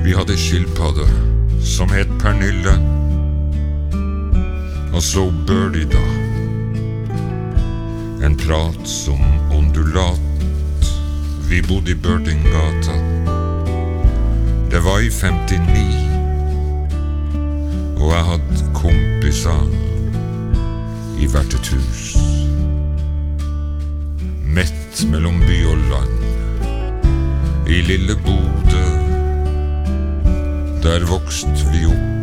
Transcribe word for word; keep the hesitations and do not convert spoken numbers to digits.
Vi hadde skilpadde som het Pernille, og så Birdie da, en prat som ondulat. Vi bodde i Birdinggata. Det var i femtini, og jeg hadde kompiser i hvert et hus. Midt mellom by og land, i lille Bodø, der vokst vi opp.